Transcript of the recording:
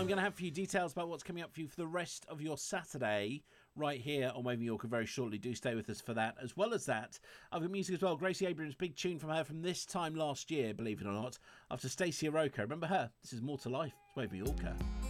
I'm going to have for you details about what's coming up for you for the rest of your Saturday right here on Wave Yorker very shortly. Do stay with us for that. As well as that, I've got music as well. Gracie Abrams, big tune from her from this time last year, believe it or not, after Stacey Aroka. Remember her? This is More to Life. It's Wave Yorker.